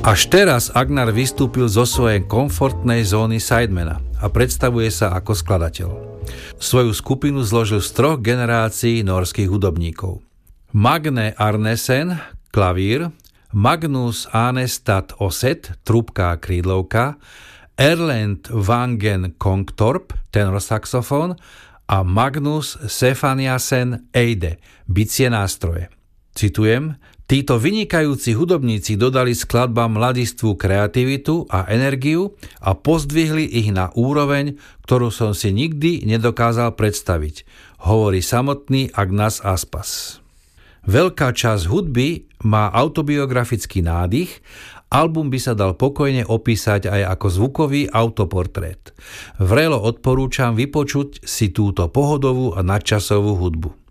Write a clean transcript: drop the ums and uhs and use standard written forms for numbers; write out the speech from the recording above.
Až teraz Agnar vystúpil zo svojej komfortnej zóny sidemana a predstavuje sa ako skladateľ. Svoju skupinu zložil z 3 generácií nórskych hudobníkov. Magne Arnesen, klavír, Magnus Anestad Oset, trúbka a krídlovka, Erlend Vangen Kongtorp, tenorsaxofón a Magnus Sefaniasen Eide, bicie nástroje. Citujem: títo vynikajúci hudobníci dodali skladbám mladistvu kreativitu a energiu a pozdvihli ich na úroveň, ktorú som si nikdy nedokázal predstaviť, hovorí samotný Agnas Aspas. Veľká časť hudby má autobiografický nádych, album by sa dal pokojne opísať aj ako zvukový autoportrét. Vrelo odporúčam vypočuť si túto pohodovú a nadčasovú hudbu.